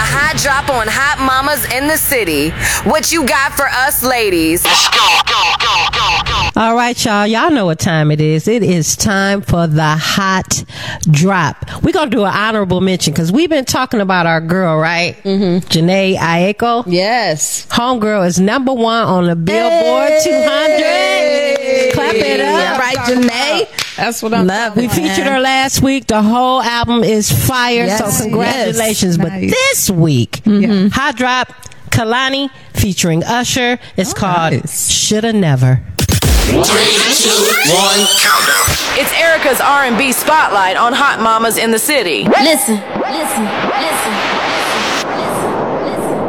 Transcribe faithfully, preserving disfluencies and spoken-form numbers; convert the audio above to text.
hot drop on Hot Mamas in the City. What you got for us ladies? Let's go, go, go, go, go. All right, y'all. Y'all know what time it is. It is time for the hot drop. We're going to do an honorable mention because we've been talking about our girl, right? Mm-hmm. Jhené Aiko. Yes. Homegirl is number one on the Billboard hey. two hundred. Clap it up. All right, Jhené. That's what I'm Love. We featured her last week. The whole album is fire. Yes. So congratulations. Yes. But nice. this week, mm-hmm. hot drop, Kalani featuring Usher. It's oh, called nice. Shoulda Never. Three, two, one, countdown. It's Erica's R and B Spotlight on Hot Mamas in the City. Listen, listen, listen.